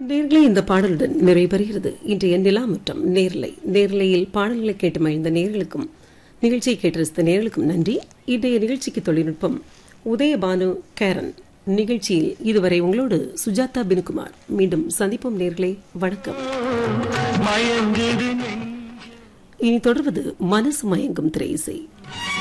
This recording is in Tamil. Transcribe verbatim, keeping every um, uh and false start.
நேர்களே, இந்த பாடலுடன் நிறைவேறுகிறது இன்றைய நிலாமுற்றம் நேர்லை. நேர்லையில் பாடல்களை கேட்டு மகிழ்ந்த நேர்களுக்கும் நிகழ்ச்சியை கேட்டு ரசித்த நேர்களுக்கும் நன்றி. இன்றைய நிகழ்ச்சிக்கு தொழில்நுட்பம் உதயபானு கேரன். நிகழ்ச்சியில் இதுவரை உங்களோடு சுஜாதா பினுகுமார். மீண்டும் சந்திப்போம் நேர்களே, வணக்கம். இனி தொடர்வது மனசு மயங்கும் திரை இசை.